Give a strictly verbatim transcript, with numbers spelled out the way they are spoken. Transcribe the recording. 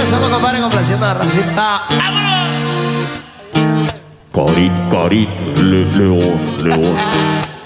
Empezamos, compadre, complaciendo a la racita. ¡Vámonos! Cari, cari, le, león, león.